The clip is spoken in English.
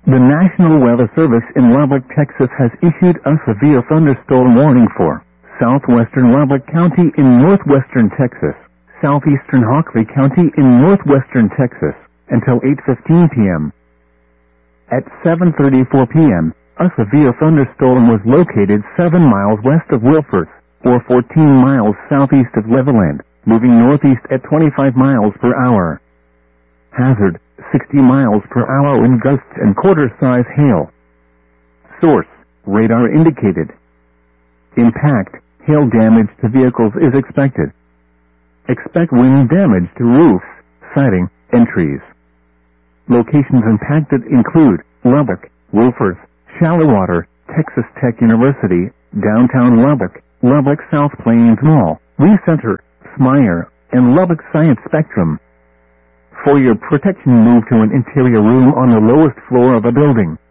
The National Weather Service in Lubbock, Texas has issued a severe thunderstorm warning for southwestern Lubbock County in northwestern Texas, southeastern Hockley County in northwestern Texas, until 8:15 p.m. At 7:34 p.m., a severe thunderstorm was located 7 miles west of Wilforth, or 14 miles southeast of Levelland, moving northeast at 25 miles per hour. Hazard, 60 miles per hour wind gusts and quarter-size hail. Source, radar indicated. Impact, hail damage to vehicles is expected. Expect wind damage to roofs, siding, and trees. Locations impacted include Lubbock, Wilforth, Shallowater, Texas Tech University, downtown Lubbock, Lubbock South Plains Mall, Lee Center, Smyer, and Lubbock Science Spectrum. For your protection, move to an interior room on the lowest floor of a building.